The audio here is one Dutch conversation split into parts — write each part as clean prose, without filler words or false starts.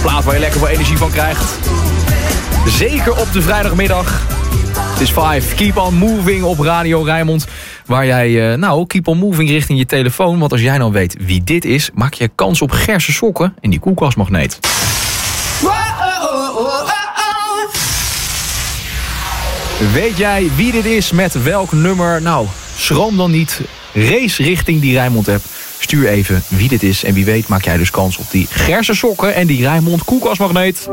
plaat waar je lekker veel energie van krijgt. Zeker op de vrijdagmiddag. Het is 5. Keep on moving op Radio Rijnmond. Waar jij, keep on moving richting je telefoon. Want als jij nou weet wie dit is, maak je kans op Gerse sokken en die koelkastmagneet. Weet jij wie dit is met welk nummer? Nou, schroom dan niet. Race richting die Rijnmond-app. Stuur even wie dit is en wie weet maak jij dus kans op die Gerse sokken en die Rijnmond koelkastmagneet.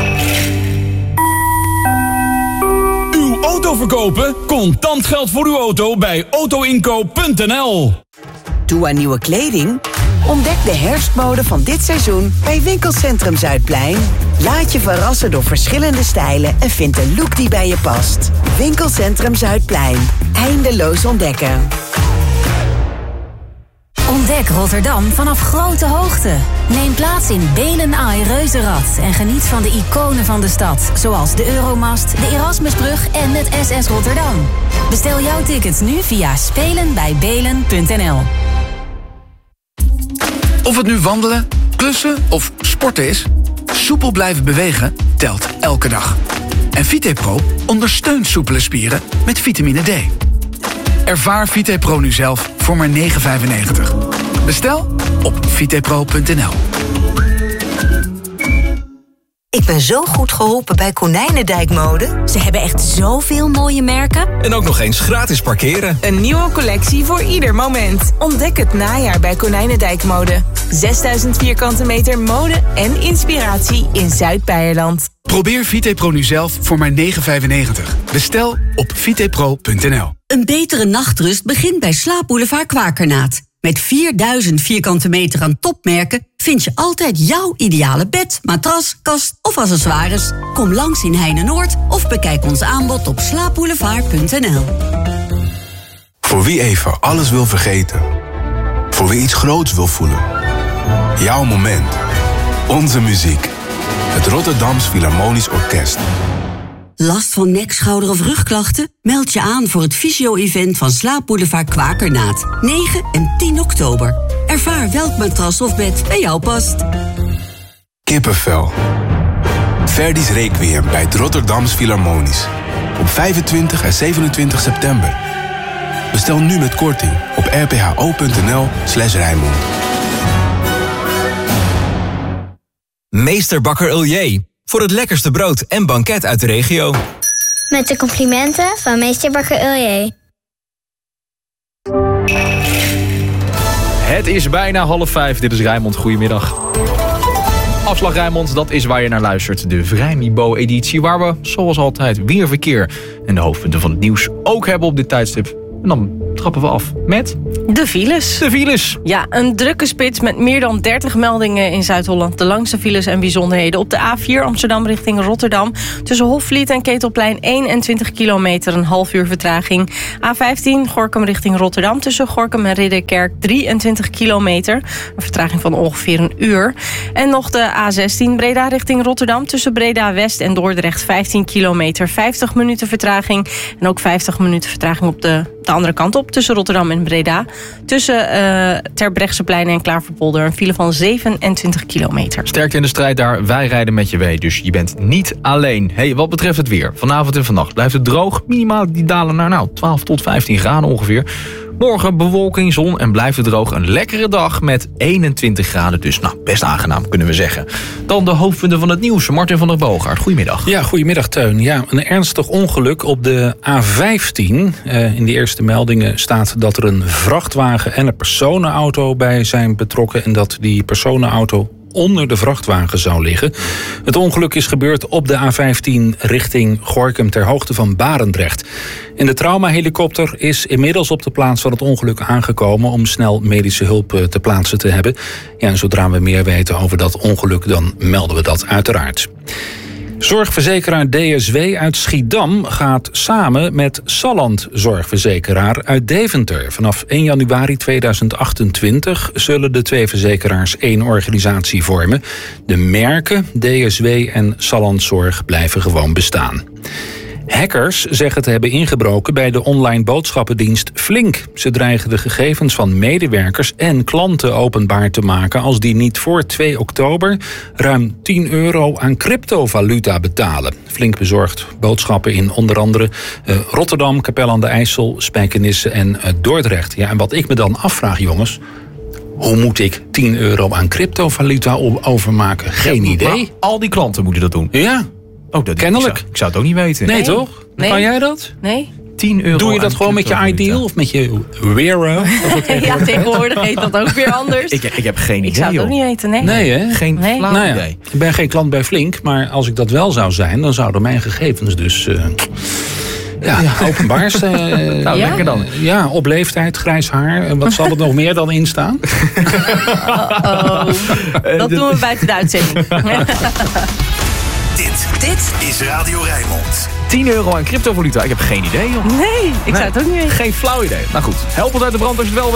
Uw auto verkopen? Contant geld voor uw auto bij autoinkoop.nl. Toe aan nieuwe kleding? Ontdek de herfstmode van dit seizoen bij Winkelcentrum Zuidplein. Laat je verrassen door verschillende stijlen en vind een look die bij je past. Winkelcentrum Zuidplein. Eindeloos ontdekken. Ontdek Rotterdam vanaf grote hoogte. Neem plaats in Beelen Ai Reuzenrad en geniet van de iconen van de stad. Zoals de Euromast, de Erasmusbrug en het SS Rotterdam. Bestel jouw tickets nu via spelenbijbelen.nl. Of het nu wandelen, klussen of sporten is, soepel blijven bewegen telt elke dag. En VitePro ondersteunt soepele spieren met vitamine D. Ervaar VitePro nu zelf voor maar €9,95. Bestel op vitepro.nl. Ik ben zo goed geholpen bij Konijnendijk-mode. Ze hebben echt zoveel mooie merken. En ook nog eens gratis parkeren. Een nieuwe collectie voor ieder moment. Ontdek het najaar bij Konijnendijk-mode. 6000 vierkante meter mode en inspiratie in Zuid-Beierland. Probeer VitePro nu zelf voor maar €9,95. Bestel op vitepro.nl. Een betere nachtrust begint bij Slaapboulevard Kwakernaat. Met 4000 vierkante meter aan topmerken vind je altijd jouw ideale bed, matras, kast of accessoires. Kom langs in Heine-Noord of bekijk ons aanbod op slaapboulevard.nl. Voor wie even alles wil vergeten. Voor wie iets groots wil voelen. Jouw moment. Onze muziek. Het Rotterdams Philharmonisch Orkest. Last van nek, schouder of rugklachten? Meld je aan voor het fysio-event van Slaapboulevard Kwakernaat. 9 en 10 oktober. Ervaar welk matras of bed bij jou past. Kippenvel. Verdi's Requiem bij het Rotterdams Philharmonisch. Op 25 en 27 september. Bestel nu met korting op rpho.nl/Rijnmond. Meester Bakker Uljee. Voor het lekkerste brood en banket uit de regio. Met de complimenten van Meester Bakker Uljee. Het is bijna 4:30. Dit is Rijnmond. Goedemiddag. Afslag Rijnmond, dat is waar je naar luistert. De Vrijmibo-editie, waar we, zoals altijd, weer verkeer en de hoofdpunten van het nieuws ook hebben op dit tijdstip. En dan trappen we af met... De files. De files. Ja, een drukke spits met meer dan 30 meldingen in Zuid-Holland. De langste files en bijzonderheden. Op de A4 Amsterdam richting Rotterdam. Tussen Hofvliet en Ketelplein 21 kilometer, een half uur vertraging. A15 Gorinchem richting Rotterdam. Tussen Gorinchem en Ridderkerk 23 kilometer. Een vertraging van ongeveer een uur. En nog de A16 Breda richting Rotterdam. Tussen Breda West en Dordrecht 15 kilometer. 50 minuten vertraging. En ook 50 minuten vertraging op de andere kant op. Tussen Rotterdam en Breda. Tussen Terbrechtseplein en Klaverpolder een file van 27 kilometer. Sterkte in de strijd daar, wij rijden met je mee. Dus je bent niet alleen. Hey, wat betreft het weer. Vanavond en vannacht blijft het droog. Minimaal die dalen naar 12 tot 15 graden ongeveer. Morgen bewolking, zon en blijft het droog. Een lekkere dag met 21 graden. Dus best aangenaam kunnen we zeggen. Dan de hoofdpunten van het nieuws. Martin van der Boogaard, goedemiddag. Ja, goedemiddag Teun. Ja, een ernstig ongeluk op de A15. In de eerste meldingen staat dat er een vrachtwagen en een personenauto bij zijn betrokken. En dat die personenauto onder de vrachtwagen zou liggen. Het ongeluk is gebeurd op de A15 richting Gorinchem ter hoogte van Barendrecht. En de traumahelikopter is inmiddels op de plaats van het ongeluk aangekomen om snel medische hulp te plaatsen te hebben. Ja, en zodra we meer weten over dat ongeluk, dan melden we dat uiteraard. Zorgverzekeraar DSW uit Schiedam gaat samen met Salland Zorgverzekeraar uit Deventer. Vanaf 1 januari 2028 zullen de twee verzekeraars één organisatie vormen. De merken DSW en Salland Zorg blijven gewoon bestaan. Hackers zeggen te hebben ingebroken bij de online boodschappendienst Flink. Ze dreigen de gegevens van medewerkers en klanten openbaar te maken als die niet voor 2 oktober ruim €10 aan cryptovaluta betalen. Flink bezorgt boodschappen in onder andere Rotterdam, Capelle aan de IJssel, Spijkenisse en Dordrecht. Ja, en wat ik me dan afvraag, jongens, hoe moet ik €10 aan cryptovaluta overmaken? Geen idee. Maar al die klanten moeten dat doen. Ja. Oh, dat kennelijk. Ik zou het ook niet weten. Nee, toch? Nee. Kan jij dat? Nee. €10 Doe je dat gewoon met je Ideal of met je Wearo? Ja, tegenwoordig heet dat ook weer anders. Ik heb geen idee. Ik zou het ook niet weten, nee. Nee, hè? Geen flauw idee. Ik ben geen klant bij Flink, maar als ik dat wel zou zijn, dan zouden mijn gegevens dus openbaar zijn. Nou, lekker dan. Ja, op leeftijd, grijs haar. En wat zal er nog meer dan in staan? Dat doen we buiten de uitzending. Dit is Radio Rijnmond. €10 aan cryptovaluta. Ik heb geen idee, joh. Nee, ik zou het ook niet weten. Geen flauw idee. Nou goed, help ons uit de brand als je het wel weet.